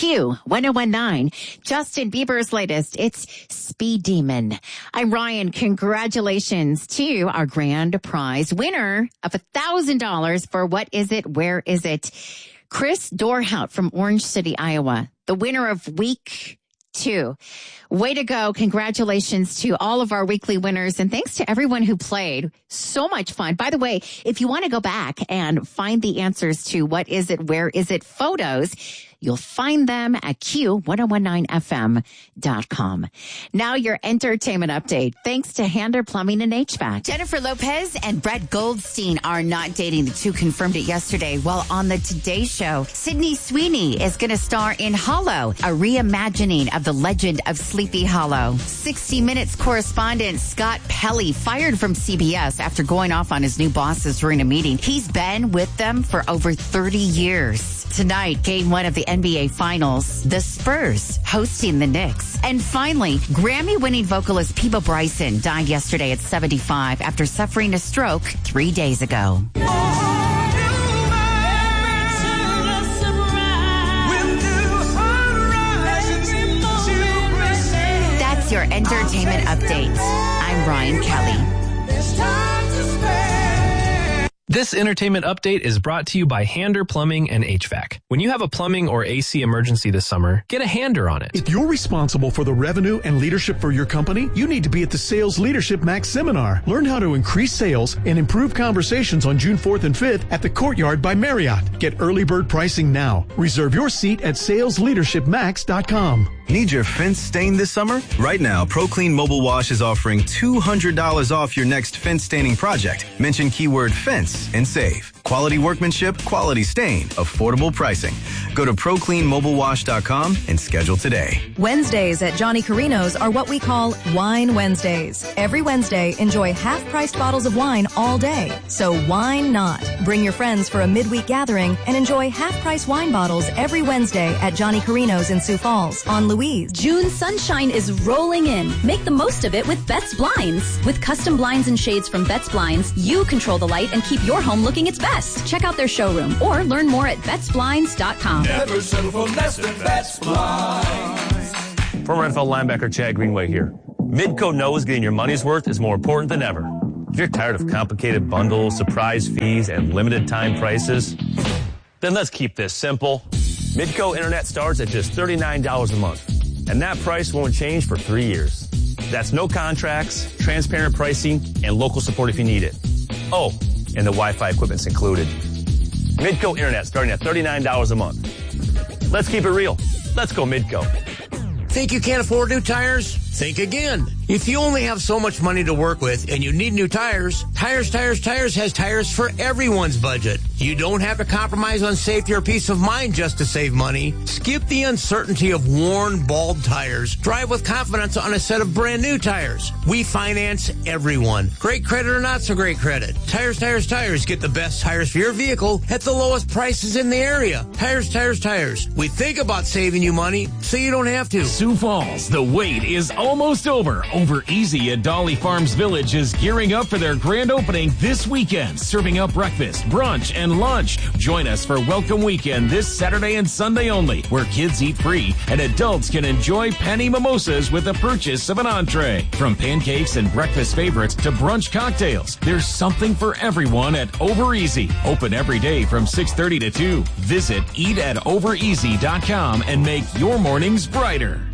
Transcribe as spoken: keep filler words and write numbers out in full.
Q one oh one nine. Justin Bieber's latest, it's Speed Demon. I'm Ryan. Congratulations to our grand prize winner of one thousand dollars for What Is It? Where Is It? Chris Dorhout from Orange City, Iowa, the winner of week two. Way to go. Congratulations to all of our weekly winners. And thanks to everyone who played. So much fun. By the way, if you want to go back and find the answers to What Is It? Where Is It? Photos, you'll find them at Q ten nineteen F M dot com. Now your entertainment update. Thanks to Hander Plumbing and H V A C. Jennifer Lopez and Brett Goldstein are not dating. The two confirmed it yesterday. While on the Today Show, Sydney Sweeney is going to star in Hollow, a reimagining of the legend of Sleepy Hollow. sixty minutes correspondent Scott Pelley fired from C B S after going off on his new bosses during a meeting. He's been with them for over thirty years. Tonight, game one of the N B A Finals, the Spurs hosting the Knicks. And finally, Grammy-winning vocalist Peebo Bryson died yesterday at seventy-five after suffering a stroke three days ago. That's your entertainment update. I'm Ryan Kelly. It's time to spend. This entertainment update is brought to you by Hander Plumbing and H V A C. When you have a plumbing or A C emergency this summer, get a Hander on it. If you're responsible for the revenue and leadership for your company, you need to be at the Sales Leadership Max Seminar. Learn how to increase sales and improve conversations on June fourth and fifth at the Courtyard by Marriott. Get early bird pricing now. Reserve your seat at sales leadership max dot com. Need your fence stained this summer? Right now, ProClean Mobile Wash is offering two hundred dollars off your next fence staining project. Mention keyword fence and save. Quality workmanship, quality stain, affordable pricing. Go to pro clean mobile wash dot com and schedule today. Wednesdays at Johnny Carino's are what we call Wine Wednesdays. Every Wednesday, enjoy half-priced bottles of wine all day. So why not? Bring your friends for a midweek gathering and enjoy half-price wine bottles every Wednesday at Johnny Carino's in Sioux Falls on Louise. June sunshine is rolling in. Make the most of it with Betts Blinds. With custom blinds and shades from Betts Blinds, you control the light and keep your home looking its best. Check out their showroom or learn more at betts blinds dot com. Never settle for less than Betts Blinds. Former N F L linebacker Chad Greenway here. Midco knows getting your money's worth is more important than ever. If you're tired of complicated bundles, surprise fees, and limited time prices, then let's keep this simple. Midco Internet starts at just thirty-nine dollars a month, and that price won't change for three years. That's no contracts, transparent pricing, and local support if you need it. Oh, and the Wi-Fi equipment's included. Midco Internet starting at thirty-nine dollars a month. Let's keep it real. Let's go Midco. Think you can't afford new tires? Think again. If you only have so much money to work with and you need new tires, Tires, Tires, Tires has tires for everyone's budget. You don't have to compromise on safety or peace of mind just to save money. Skip the uncertainty of worn, bald tires. Drive with confidence on a set of brand new tires. We finance everyone. Great credit or not so great credit. Tires, Tires, Tires. Get the best tires for your vehicle at the lowest prices in the area. Tires, Tires, Tires. We think about saving you money so you don't have to. Sioux Falls, the wait is almost over. Over Easy at Dolly Farms Village is gearing up for their grand opening this weekend, serving up breakfast, brunch, and lunch. Join us for Welcome Weekend this Saturday and Sunday only, where kids eat free and adults can enjoy penny mimosas with the purchase of an entree. From pancakes and breakfast favorites to brunch cocktails, there's something for everyone at Over Easy. Open every day from six thirty to two. Visit eat at over easy dot com and make your mornings brighter.